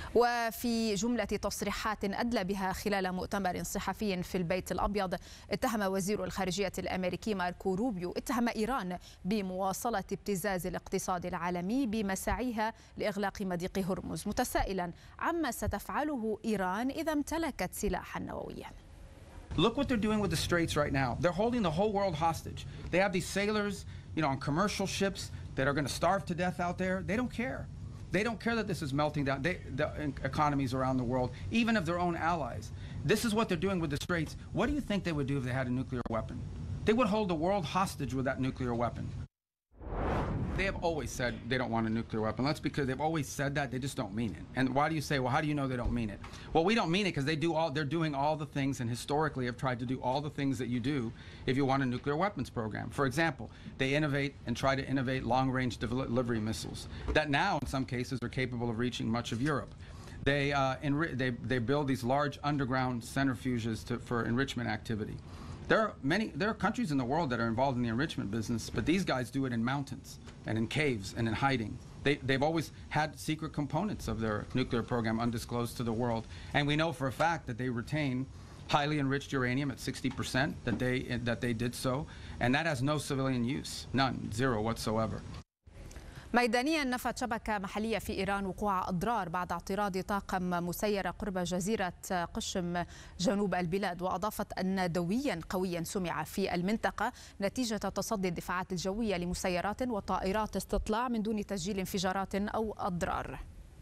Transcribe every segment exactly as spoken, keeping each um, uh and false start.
وفي جملة تصريحات أدلى بها خلال مؤتمر صحفي في البيت الأبيض، اتهم وزير الخارجية الأمريكي ماركو روبيو اتهم إيران بمواصلة ابتزاز الاقتصاد العالمي بمساعيها لإغلاق مضيق هرمز، متسائلا عما ستفعله إيران إذا امتلكت سلاحا نوويا. Look what they're doing with the Straits right now. They're holding the whole world hostage. They have these sailors, you know, on commercial ships that are going to starve to death out there. They don't care. They don't care that this is melting down they, the economies around the world, even of their own allies. This is what they're doing with the Straits. What do you think they would do if they had a nuclear weapon? They would hold the world hostage with that nuclear weapon. They have always said they don't want a nuclear weapon. That's because they've always said that. They just don't mean it. And why do you say, well, how do you know they don't mean it? Well, we don't mean it because they do all, they're doing all the things, and historically have tried to do all the things that you do if you want a nuclear weapons program. For example, they innovate and try to innovate long-range delivery missiles that now, in some cases, are capable of reaching much of Europe. They, uh, they, they build these large underground centrifuges to, for enrichment activity. There are many, there are countries in the world that are involved in the enrichment business, but these guys do it in mountains and in caves and in hiding. They, they've always had secret components of their nuclear program undisclosed to the world. And we know for a fact that they retain highly enriched uranium at sixty percent, that they, that they did so. And that has no civilian use, none, zero whatsoever. ميدانيا نفت شبكة محلية في إيران وقوع أضرار بعد اعتراض طاقم مسيرة قرب جزيرة قشم جنوب البلاد، وأضافت أن دويا قويا سمع في المنطقة نتيجة تصدي الدفاعات الجوية لمسيرات وطائرات استطلاع من دون تسجيل انفجارات أو أضرار.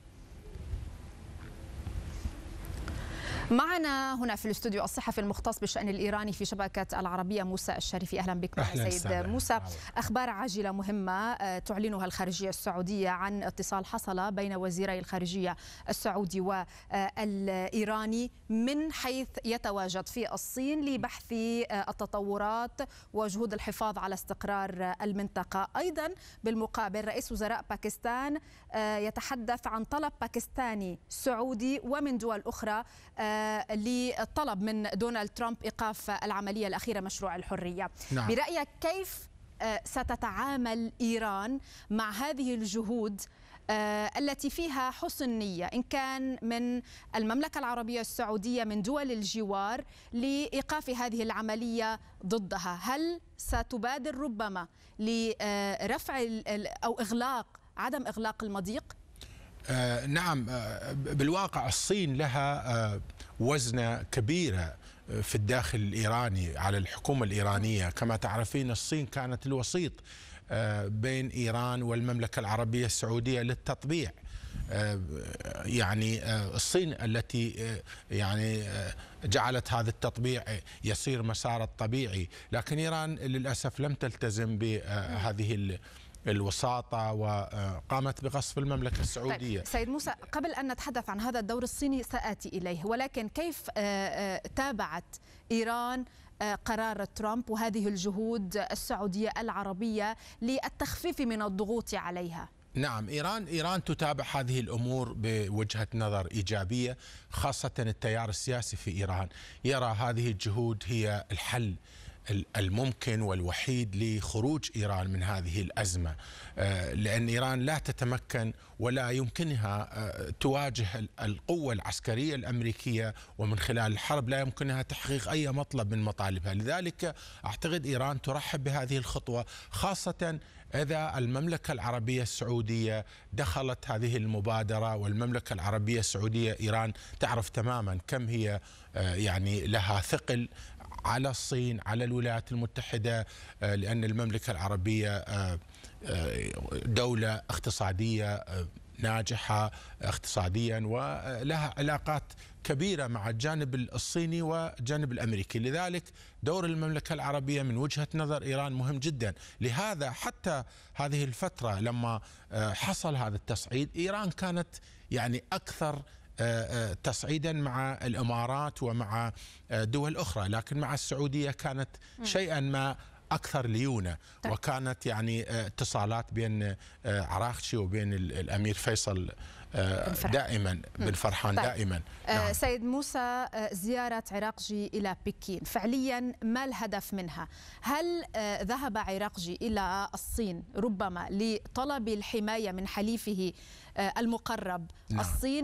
معنا هنا في الاستوديو الصحفي المختص بالشأن الإيراني في شبكة العربية موسى الشريفي. أهلا بك أهلا سيد سهلا. موسى. أخبار عاجلة مهمة تعلنها الخارجية السعودية عن اتصال حصل بين وزيري الخارجية السعودي والإيراني من حيث يتواجد في الصين لبحث التطورات وجهود الحفاظ على استقرار المنطقة. أيضا بالمقابل رئيس وزراء باكستان يتحدث عن طلب باكستاني سعودي ومن دول أخرى للطلب من دونالد ترامب إيقاف العملية الأخيرة مشروع الحرية. نعم. برأيك كيف ستتعامل إيران مع هذه الجهود التي فيها حسن نية إن كان من المملكة العربية السعودية من دول الجوار لإيقاف هذه العملية ضدها؟ هل ستبادر ربما لرفع أو إغلاق عدم إغلاق المضيق؟ آه نعم، آه بالواقع الصين لها آه وزنة كبيرة في الداخل الإيراني على الحكومة الإيرانية. كما تعرفين الصين كانت الوسيط آه بين إيران والمملكة العربية السعودية للتطبيع. آه يعني آه الصين التي آه يعني آه جعلت هذا التطبيع يسير مسار الطبيعي، لكن إيران للأسف لم تلتزم بهذه الوساطة وقامت بغصب المملكة السعودية. طيب سيد موسى، قبل أن نتحدث عن هذا الدور الصيني سآتي إليه، ولكن كيف تابعت إيران قرار ترامب وهذه الجهود السعودية العربية للتخفيف من الضغوط عليها؟ نعم، إيران إيران تتابع هذه الأمور بوجهة نظر إيجابية، خاصة التيار السياسي في إيران يرى هذه الجهود هي الحل الممكن والوحيد لخروج إيران من هذه الأزمة، لأن إيران لا تتمكن ولا يمكنها تواجه القوة العسكرية الأمريكية، ومن خلال الحرب لا يمكنها تحقيق أي مطلب من مطالبها. لذلك أعتقد إيران ترحب بهذه الخطوة، خاصة إذا المملكة العربية السعودية دخلت هذه المبادرة. والمملكة العربية السعودية إيران تعرف تماما كم هي يعني لها ثقل على الصين، على الولايات المتحدة، لأن المملكة العربية دولة اقتصادية ناجحة اقتصاديا ولها علاقات كبيرة مع الجانب الصيني والجانب الأمريكي. لذلك دور المملكة العربية من وجهة نظر إيران مهم جدا. لهذا حتى هذه الفترة لما حصل هذا التصعيد إيران كانت يعني أكثر تصعيدا مع الإمارات ومع دول أخرى، لكن مع السعودية كانت شيئا ما أكثر ليونة. وكانت يعني اتصالات بين عراقشي وبين الأمير فيصل دائما بن فرحان دائما. نعم. سيد موسى، زيارة عراقجي إلى بكين فعليا ما الهدف منها؟ هل ذهب عراقجي إلى الصين ربما لطلب الحماية من حليفه المقرب؟ نعم. الصين